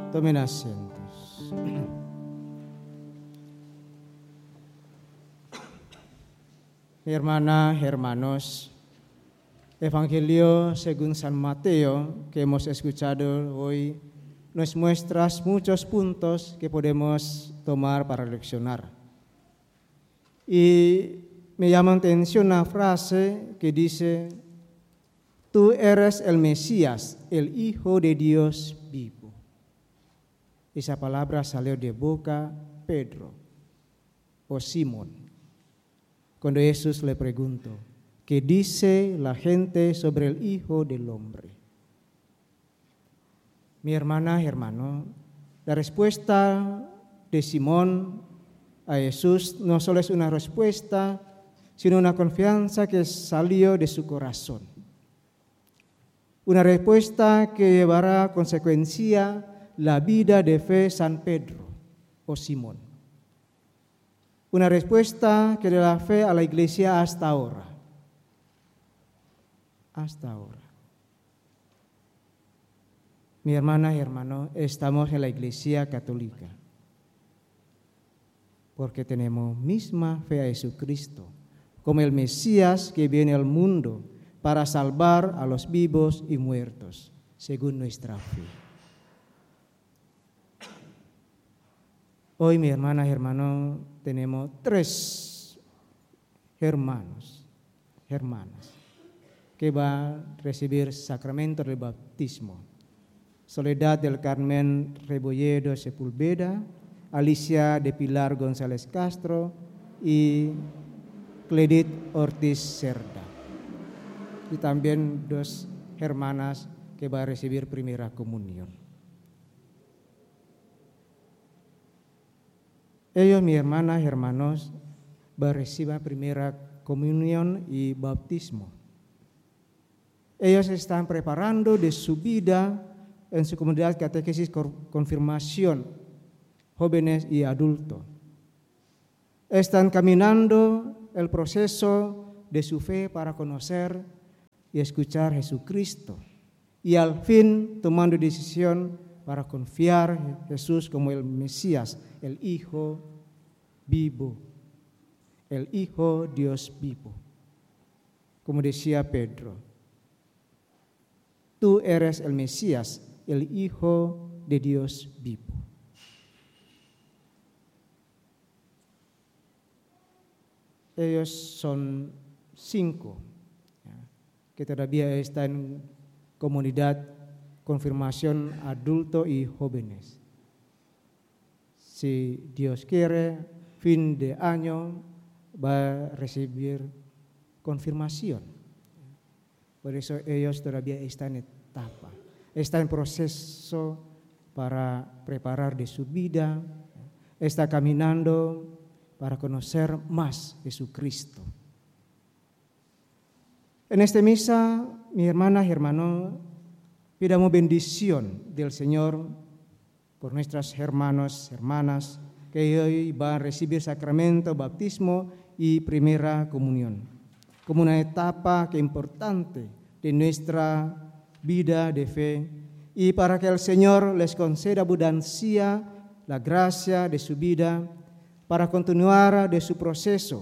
Tomen asientos. Hermanos, Evangelio según San Mateo que hemos escuchado hoy nos muestra muchos puntos que podemos tomar para reflexionar. Y me llama la atención una frase que dice: tú eres el Mesías, el Hijo de Dios vivo. Esa palabra salió de boca Pedro o Simón. Cuando Jesús le preguntó: ¿qué dice la gente sobre el Hijo del Hombre? Mi hermano, la respuesta de Simón a Jesús no solo es una respuesta, sino una confianza que salió de su corazón. Una respuesta que llevará a consecuencia la vida de fe San Pedro o Simón. Una respuesta que da fe a la iglesia hasta ahora. Hasta ahora. Mi hermana y hermano, estamos en la iglesia católica porque tenemos misma fe a Jesucristo como el Mesías que viene al mundo para salvar a los vivos y muertos, según nuestra fe. Hoy, mi hermana y hermano, tenemos 3 hermanas, que van a recibir sacramento del bautismo. Soledad del Carmen Rebolledo Sepúlveda, Alicia de Pilar González Castro y Cledit Ortiz Cerda. Y también 2 hermanas que van a recibir primera comunión. Ellos, mis hermanas y hermanos, van a recibir primera comunión y bautismo. Ellos están preparando de su vida en su comunidad catequesis confirmación, jóvenes y adultos. Están caminando el proceso de su fe para conocer y escuchar a Jesucristo y al fin tomando decisión para confiar en Jesús como el Mesías, el Hijo vivo, el Hijo Dios vivo. Como decía Pedro, tú eres el Mesías, el Hijo de Dios vivo. Ellos son 5 que todavía están en comunidad confirmación adulto y jóvenes. Si Dios quiere, fin de año va a recibir confirmación. Por eso ellos todavía están en etapa, están en proceso para preparar de su vida, está caminando para conocer más a Jesucristo. En esta misa, mi hermana y hermano, pidamos bendición del Señor por nuestros hermanos, hermanas, que hoy van a recibir sacramento, bautismo y primera comunión, como una etapa importante de nuestra vida de fe, y para que el Señor les conceda abundancia, la gracia de su vida, para continuar de su proceso,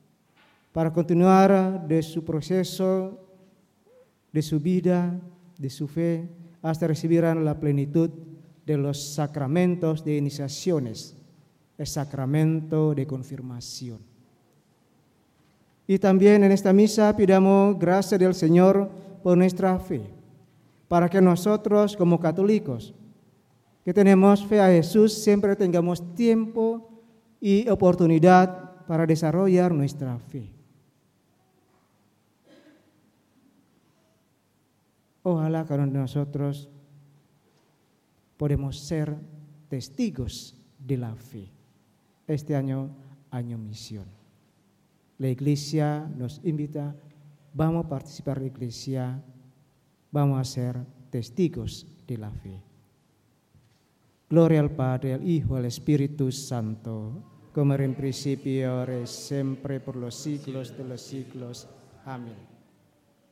de su vida, de su fe, hasta recibirán la plenitud de los sacramentos de iniciaciones, el sacramento de confirmación. Y también en esta misa pidamos gracia del Señor por nuestra fe, para que nosotros como católicos, que tenemos fe a Jesús, siempre tengamos tiempo y oportunidad para desarrollar nuestra fe. Ojalá cada uno de nosotros podemos ser testigos de la fe. Este año misión. La iglesia nos invita, vamos a participar en la iglesia, vamos a ser testigos de la fe. Gloria al Padre, al Hijo, al Espíritu Santo, como era en principio, ahora y siempre, por los siglos de los siglos. Amén.